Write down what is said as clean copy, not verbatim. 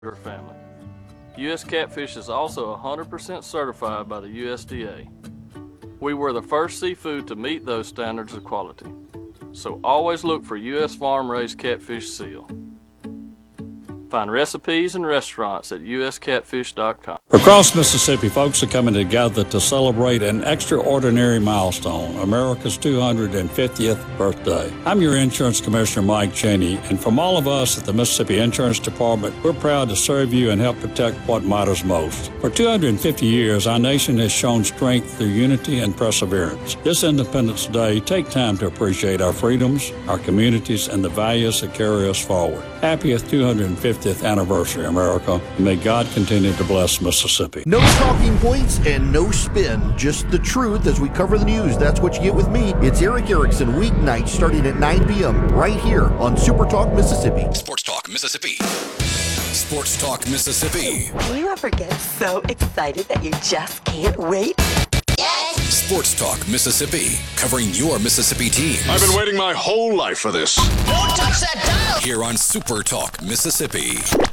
her family. U.S. Catfish is also 100% certified by the USDA. We were the first seafood to meet those standards of quality. So always look for U.S. farm-raised catfish seal. Find recipes and restaurants at uscatfish.com. Across Mississippi, folks are coming together to celebrate an extraordinary milestone, America's 250th birthday. I'm your Insurance Commissioner, Mike Cheney, and from all of us at the Mississippi Insurance Department, we're proud to serve you and help protect what matters most. For 250 years, our nation has shown strength through unity and perseverance. This Independence Day, take time to appreciate our freedoms, our communities, and the values that carry us forward. Happiest 250th anniversary, America. May God continue to bless Mississippi. No talking points and no spin, just the truth as we cover the news. That's what you get with me. It's Erick Erickson, weeknights starting at 9 p.m. right here on Super Talk Mississippi. Sports Talk Mississippi. Sports Talk Mississippi. Do you ever get so excited that you just can't wait? Sports Talk Mississippi, covering your Mississippi teams. I've been waiting my whole life for this. Don't touch that dial! Here on Super Talk Mississippi.